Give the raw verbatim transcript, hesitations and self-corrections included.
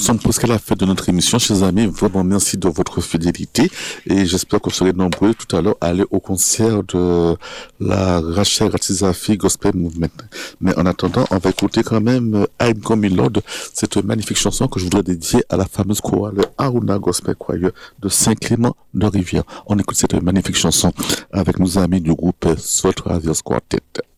sommes presque à la fin de notre émission, chers amis. Vraiment, merci de votre fidélité et j'espère que vous serez nombreux tout à l'heure à aller au concert de la Rachel Ratizafi Gospel Movement. Mais en attendant, on va écouter quand même I'm Coming Lord, cette magnifique chanson que je voudrais dédier à la fameuse chorale Aruna Gospel Choir de Saint-Clément de Rivière. On écoute cette magnifique chanson avec nos amis du groupe Salt Ravers Quartet.